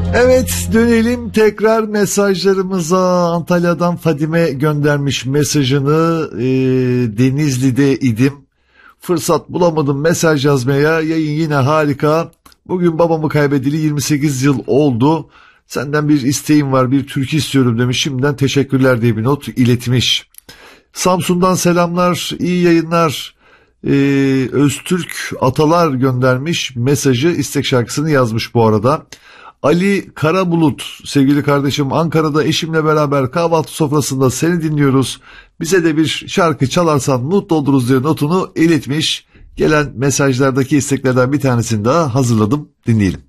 Evet, dönelim tekrar mesajlarımıza. Antalya'dan Fadime göndermiş mesajını. Denizli'de idim. Fırsat bulamadım mesaj yazmaya. Yayın yine harika. Bugün babamı kaybedeli 28 yıl oldu. Senden bir isteğim var, bir türkü istiyorum demiş. Şimdiden teşekkürler diye bir not iletmiş. Samsun'dan selamlar, iyi yayınlar. Öztürk Atalar göndermiş mesajı, istek şarkısını yazmış bu arada. Ali Karabulut, sevgili kardeşim, Ankara'da eşimle beraber kahvaltı sofrasında seni dinliyoruz. Bize de bir şarkı çalarsan mutlu oluruz diye notunu iletmiş. Gelen mesajlardaki isteklerden bir tanesini daha hazırladım, dinleyelim.